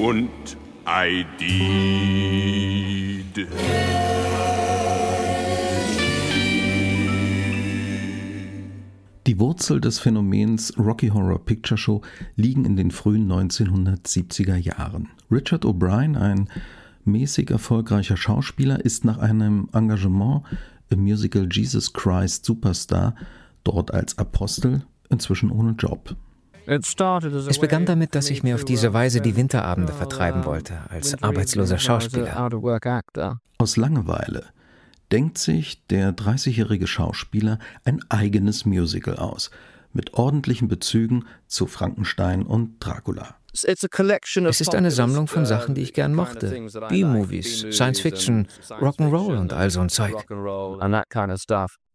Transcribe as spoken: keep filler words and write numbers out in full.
und I did. Die Wurzel des Phänomens Rocky Horror Picture Show liegen in den frühen neunzehnhundertsiebziger Jahren. Richard O'Brien, ein mäßig erfolgreicher Schauspieler, ist nach einem Engagement im Musical Jesus Christ Superstar, dort als Apostel, inzwischen ohne Job. Es begann damit, dass ich mir auf diese Weise die Winterabende vertreiben wollte, als arbeitsloser Schauspieler. Aus Langeweile denkt sich der dreißigjährige Schauspieler ein eigenes Musical aus, mit ordentlichen Bezügen zu Frankenstein und Dracula. Es ist eine Sammlung von Sachen, die ich gern mochte. B-Movies, Science Fiction, Rock'n'Roll und all so ein Zeug.